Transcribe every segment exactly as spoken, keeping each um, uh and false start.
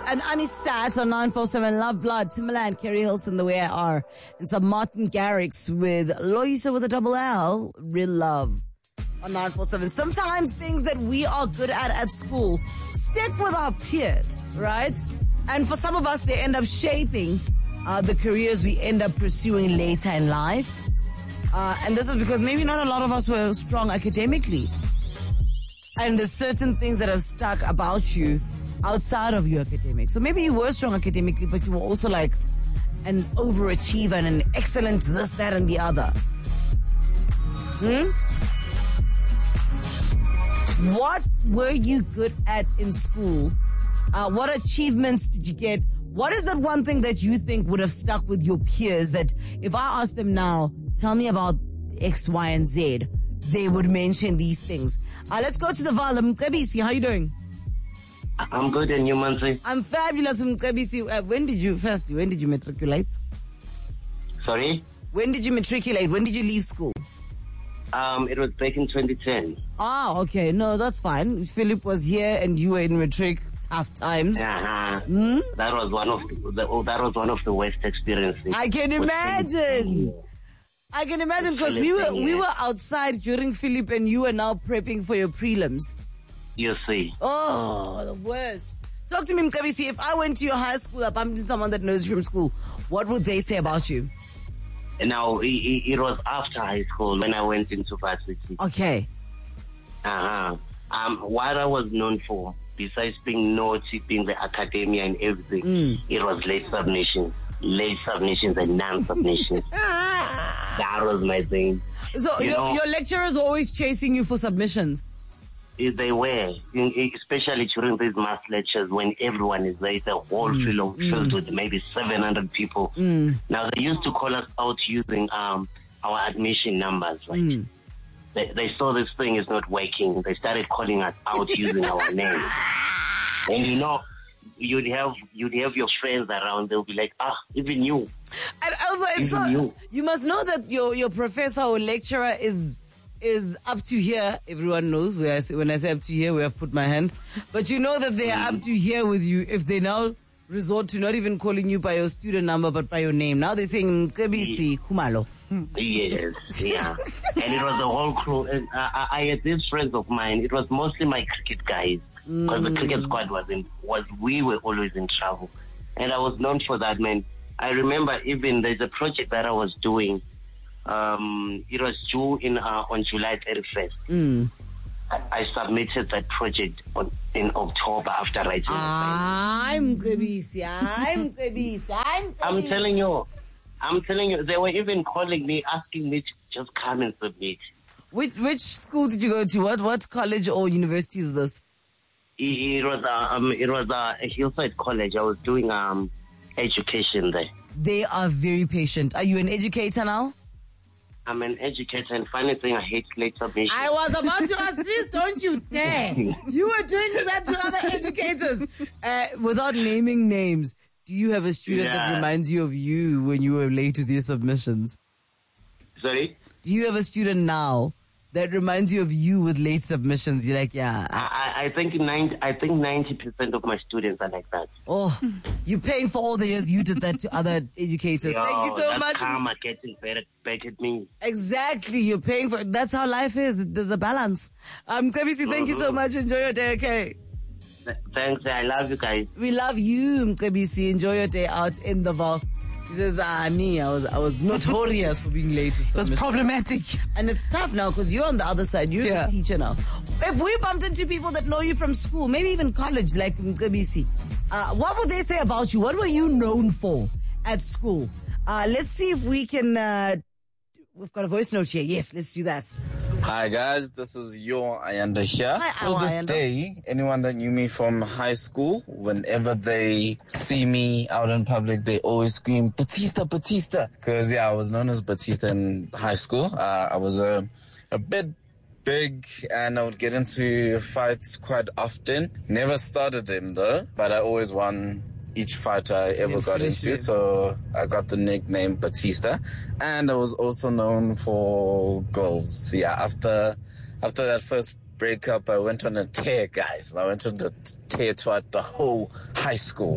And Amistad on nine four seven Love Blood, Timberland, Kerry Hilson, The Way I Are, and some Martin Garrix with Loisa with a double L, Real Love on nine four seven. Sometimes things that we are good at at school stick with our peers, right? And for some of us, they end up shaping uh, the careers we end up pursuing later in life. Uh, and this is because maybe not a lot of us were strong academically. And there's certain things that have stuck about you outside of your academics. So maybe you were strong academically, but you were also like an overachiever and an excellent this, that, and the other. Hmm? What were you good at in school? Uh, what achievements did you get? What is that one thing that you think would have stuck with your peers that if I ask them now, tell me about X, Y, and Z, they would mention these things? Uh, let's go to the Val. Mcebisi, how you doing? I'm good, and you, Manzi? I'm fabulous, Mcebisi. Uh, when did you, first, when did you matriculate? Sorry? When did you matriculate? When did you leave school? Um, it was back in twenty ten. Ah, okay. No, that's fine. Philip was here and you were in matric. Tough times. Uh-huh. Hmm? That was one of the, oh, that was one of the worst experiences. I can imagine. I can imagine because we were we were outside during Philip and you were now prepping for your prelims. You see. Oh, the worst. Talk to me, Mcebisi. If I went to your high school, I bumped into someone that knows you from school, what would they say about you? Now, it, it was after high school when I went into varsity. Okay. Uh-huh. Um, what I was known for, besides being naughty, being the academia and everything, mm. it was late submissions. Late submissions and non-submissions. That was my thing. So you your, know, your lecturers were always chasing you for submissions? They were, especially during these math lectures when everyone is there. It's a whole mm. field mm. filled with maybe seven hundred people. Mm. Now, they used to call us out using um, our admission numbers. Right? Mm. They, they saw this thing is not working. They started calling us out using our names. And you know, you'd have you'd have your friends around. They'll be like, ah, even you. And also, it's so, you. you must know that your your professor or lecturer is is up to here. Everyone knows where I say, when I say up to here, where I've put my hand. But you know that they are mm. up to here with you if they now resort to not even calling you by your student number but by your name. Now they're saying Mcebisi Khumalo. Yes, yeah. And it was a whole crew. I, I had these friends of mine. It was mostly my cricket guys. Because mm. the cricket squad was in, was, we were always in trouble. And I was known for that, man. I remember even there's a project that I was doing. Um, it was due in, uh, on July thirty-first. Mm. I, I submitted that project on, in October after writing I'm Mcebisi. I'm Mcebisi. I'm I'm telling you. I'm telling you, they were even calling me, asking me to just come and submit. Which which school did you go to? What what college or university is this? It, it was uh, um it was uh, a Hillside College. I was doing um education there. They are very patient. Are you an educator now? I'm an educator, and funny thing, I hate late submission. I was about to ask, please don't you dare! You were doing that to other educators uh, without naming names. Do you have a student yeah. that reminds you of you when you were late with your submissions? Sorry? Do you have a student now that reminds you of you with late submissions? You're like, yeah. I, I think ninety. I think ninety percent of my students are like that. Oh, you're paying for all the years you did that to other educators. Yo, Thank you so that's much. Karma getting better back at me. Exactly, you're paying for. That's how life is. There's a balance. Um, Mcebisi, thank mm-hmm. you so much. Enjoy your day, okay? Thanks, I love you guys. We love you, Mcebisi. Enjoy your day out in the Val. He says, ah, me, I was, I was notorious for being late. It was problematic. And it's tough now because you're on the other side. You're yeah. the teacher now. If we bumped into people that know you from school, maybe even college, like Mcebisi, uh, what would they say about you? What were you known for at school? Uh, let's see if we can, uh, we've got a voice note here. Yes, let's do that. Hi guys, this is Yo Ayanda here. Hi, Till this Ayanda. day, anyone that knew me from high school, whenever they see me out in public, they always scream, Batista, Batista. Cause yeah, I was known as Batista in high school. Uh, I was a, a bit big and I would get into fights quite often. Never started them though, but I always won each fight I ever yeah, got into, so I got the nickname Batista. And I was also known for goals. Yeah, after after that first breakup, I went on a tear, guys. I went on a tear throughout the whole high school.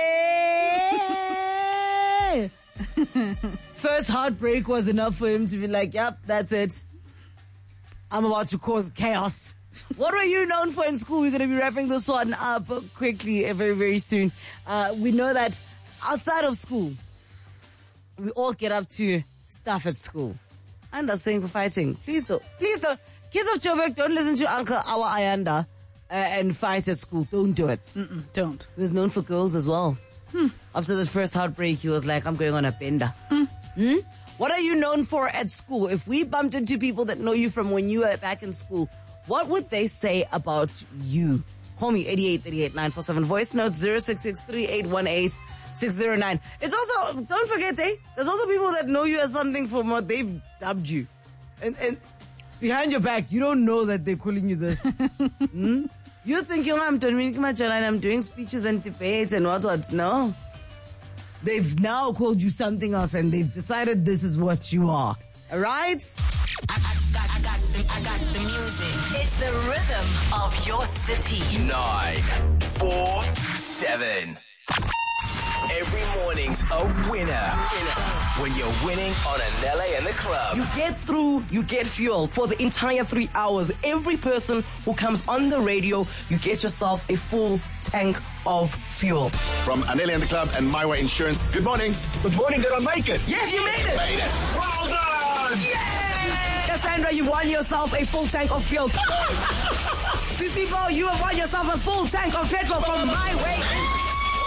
Way! First heartbreak was enough for him to be like, yep, that's it. I'm about to cause chaos. What were you known for in school? We're going to be wrapping this one up quickly, very, very soon. Uh, we know that outside of school, we all get up to stuff at school. And are saying for fighting. Please don't. Please don't. Kids of Joburg, don't listen to Uncle Awa Ayanda uh, and fight at school. Don't do it. Mm-mm, don't. He was known for girls as well. Hmm. After the first heartbreak, he was like, I'm going on a bender. Hmm. Hmm? What are you known for at school? If we bumped into people that know you from when you were back in school, what would they say about you? Call me eighty-eight thirty-eight nine four seven. Voice notes zero six six three eight one eight six zero nine. It's also, don't forget, eh? There's also people that know you as something from what they've dubbed you. And, and behind your back, you don't know that they're calling you this. hmm? You think, yo, I'm doing I'm doing speeches and debates and what what. No. They've now called you something else and they've decided this is what you are. All right? I, I, got, I, got the, I got the music. It's the rhythm of your city. Nine, four, seven. Every morning's a winner. When you're winning on Anele and the Club. You get through, you get fuel for the entire three hours. Every person who comes on the radio, you get yourself a full tank of fuel. From Anele and the Club and My Way Insurance, good morning. Good morning, did I make it? Yes, you made it. Made it. Well done! Yay! Cassandra, you've won yourself a full tank of fuel. Sissy, you have won yourself a full tank of petrol from My Way Insurance.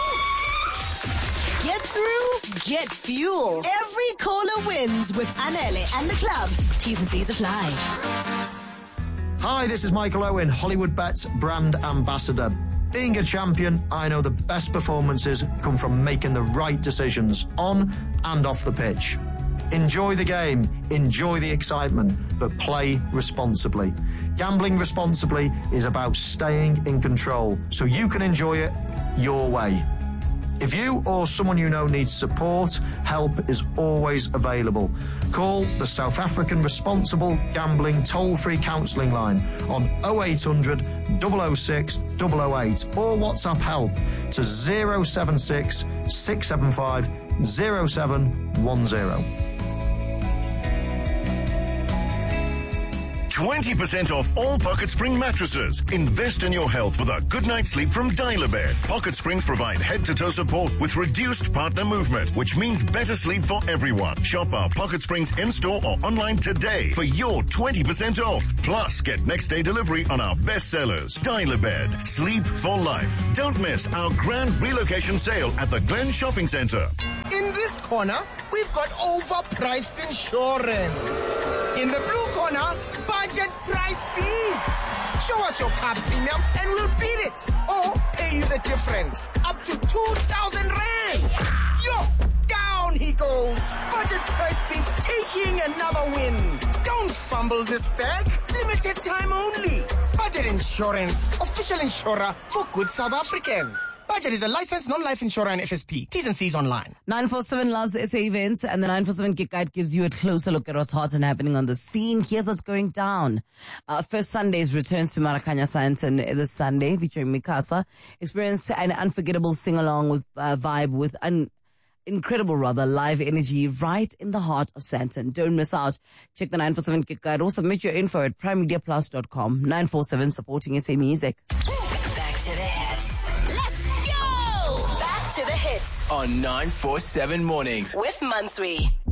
Get through, get fuel. Every caller wins with Anele and the Club. T's and C's apply. Hi, this is Michael Owen, Hollywood Bets brand ambassador. Being a champion, I know the best performances come from making the right decisions on and off the pitch. Enjoy the game, enjoy the excitement, but play responsibly. Gambling responsibly is about staying in control so you can enjoy it your way. If you or someone you know needs support, help is always available. Call the South African Responsible Gambling toll-free counselling line on oh eight hundred, double oh six, double oh eight or WhatsApp help to zero seven six, six seven five, zero seven one zero. twenty percent off all Pocket Spring mattresses. Invest in your health with a good night's sleep from Dial-A-Bed. Pocket Springs provide head-to-toe support with reduced partner movement, which means better sleep for everyone. Shop our Pocket Springs in-store or online today for your twenty percent off. Plus, get next-day delivery on our best sellers. Dial-A-Bed. Sleep for life. Don't miss our grand relocation sale at the Glen Shopping Centre. In this corner, we've got overpriced insurance. In the blue corner, budget price beats. Show us your car premium and we'll beat it. Or pay you the difference. Up to two thousand rand. Yo, down he goes. Budget price beats taking another win. Don't fumble this bag. Limited time only. Budget Insurance. Official insurer for good South Africans. Budget is a licensed non-life insurer and F S P. T's and C's online. nine four seven loves S A events, and the nine four seven Gig Guide gives you a closer look at what's hot and happening on the scene. Here's what's going down. Uh, First Sundays returns to Marakanya Science and this Sunday, featuring Mikasa. Experience an unforgettable sing-along with uh, vibe with an incredible, rather, live energy right in the heart of Sandton. Don't miss out. Check the nine four seven Gig Guide or submit your info at prime media plus dot com. nine four seven supporting S A music. Back to the hits. Let's go! Back to the hits On nine four seven Mornings with Mansui.